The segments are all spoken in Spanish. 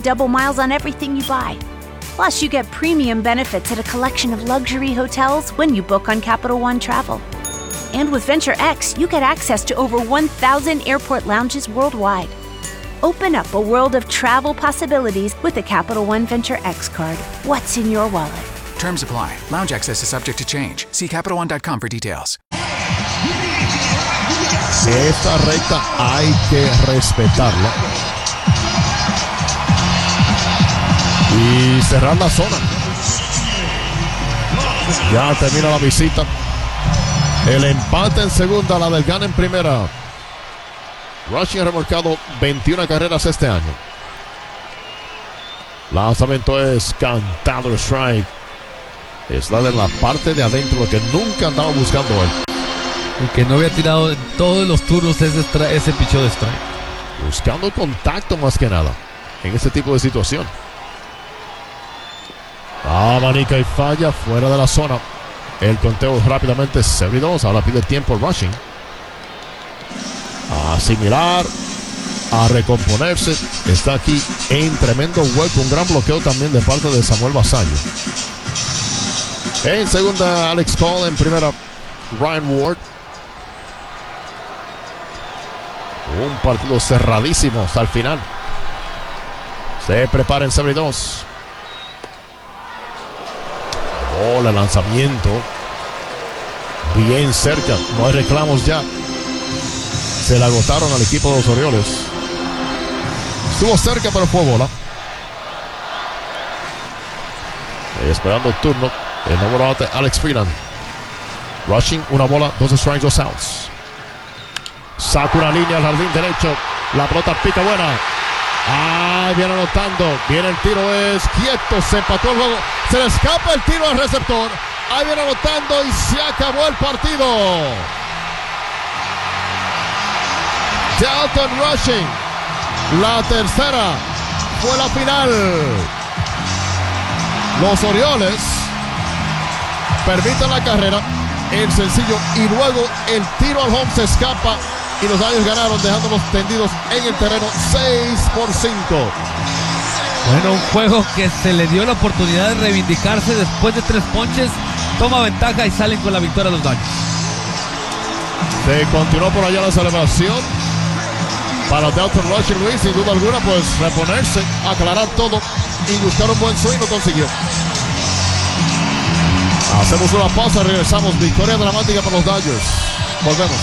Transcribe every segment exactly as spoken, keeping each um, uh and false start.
double miles on everything you buy. Plus, you get premium benefits at a collection of luxury hotels when you book on Capital One Travel. And with Venture X, you get access to over one thousand airport lounges worldwide. Open up a world of travel possibilities with a Capital One Venture X card. What's in your wallet? Terms apply. Lounge access is subject to change. See Capital One dot com for details. Esta recta hay que respetarla y cerrar la zona. Ya termina la visita. El empate en segunda, la del gana en primera. Rushing ha remolcado veintiuna carreras este año. Lanzamiento es cantado, el strike. Es la de la parte de adentro, lo que nunca andaba buscando él. El que no había tirado en todos los turnos ese, ese picheo de strike. Buscando contacto más que nada en este tipo de situación. Abanica y falla fuera de la zona. El conteo rápidamente cero y dos. Ahora pide tiempo Rushing. A asimilar, a recomponerse. Está aquí en tremendo hueco. Un gran bloqueo también de parte de Samuel Basallo. En segunda, Alex Cole. En primera, Ryan Ward. Un partido cerradísimo hasta el final. Se prepara en cero y dos. Bola, lanzamiento. Bien cerca. No hay reclamos ya. Se la agotaron al equipo de los Orioles. Estuvo cerca, pero fue bola. Esperando el turno. El nuevo bate, Alex Freeland. Rushing, una bola, dos strikes, dos outs. Saca una línea al jardín derecho. La pelota pica buena. Ah, viene anotando. Viene el tiro, es quieto. Se empató el juego. Se le escapa el tiro al receptor. Ahí viene anotando y se acabó el partido. Dalton Rushing. La tercera fue la final. Los Orioles permiten la carrera, el sencillo y luego el tiro al home se escapa y los Dodgers ganaron dejándolos tendidos en el terreno seis por cinco. Bueno, un juego que se le dio la oportunidad de reivindicarse después de tres ponches, toma ventaja y salen con la victoria los Dodgers. Se continuó por allá la celebración para Dalton Rushing, Luis, sin duda alguna, pues reponerse, aclarar todo y buscar un buen swing, lo consiguió. Hacemos una pausa, regresamos. Victoria dramática para los Dodgers. Volvemos.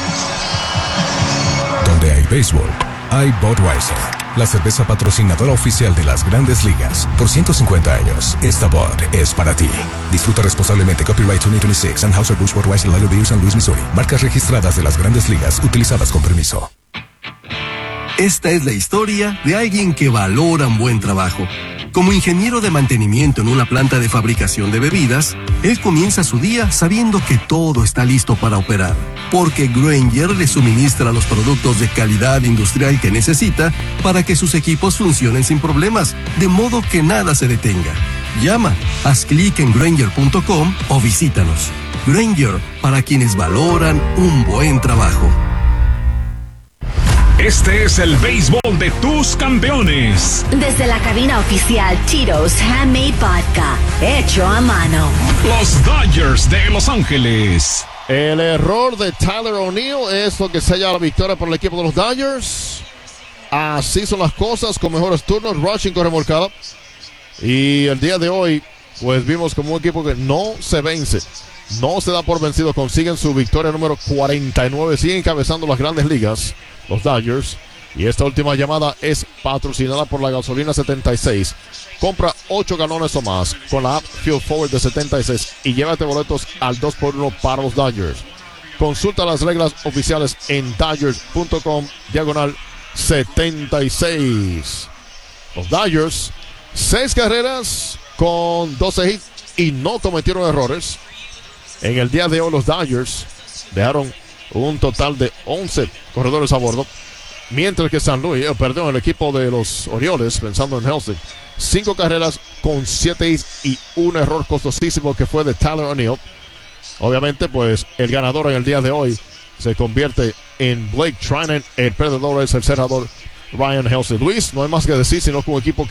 Donde hay béisbol, hay Budweiser, la cerveza patrocinadora oficial de las Grandes Ligas. Por ciento cincuenta años, esta Bud es para ti. Disfruta responsablemente. Copyright dos mil veintiséis. Anheuser-Busch Budweiser Lager Beer, San Luis, Missouri. Marcas registradas de las Grandes Ligas, utilizadas con permiso. Esta es la historia de alguien que valora un buen trabajo. Como ingeniero de mantenimiento en una planta de fabricación de bebidas, él comienza su día sabiendo que todo está listo para operar, porque Grainger le suministra los productos de calidad industrial que necesita para que sus equipos funcionen sin problemas, de modo que nada se detenga. Llama, haz clic en Grainger punto com o visítanos. Grainger, para quienes valoran un buen trabajo. Este es el béisbol de tus campeones. Desde la cabina oficial Tito's Handmade Vodka, hecho a mano. Los Dodgers de Los Ángeles. El error de Tyler O'Neill es lo que sella la victoria para el equipo de los Dodgers. Así son las cosas, con mejores turnos. Rushing con remolcada. Y el día de hoy, pues vimos como un equipo que no se vence, no se da por vencido, consiguen su victoria número cuarenta y nueve, siguen encabezando las Grandes Ligas, los Dodgers. Y esta última llamada es patrocinada por la gasolina setenta y seis. Compra ocho galones o más con la app Fuel Forward de setenta y seis y llévate boletos al dos por uno para los Dodgers. Consulta las reglas oficiales en Dodgers punto com diagonal setenta y seis. Los Dodgers, seis carreras con doce hits y no cometieron errores. En el día de hoy los Dodgers dejaron un total de once corredores a bordo, mientras que San Luis, eh, perdón, el equipo de los Orioles, pensando en Helsing, cinco carreras con siete hits y un error costosísimo que fue de Tyler O'Neill. Obviamente, pues el ganador en el día de hoy se convierte en Blake Treinen. El perdedor es el cerrador Ryan Helsley. Luis, no hay más que decir, sino que un equipo que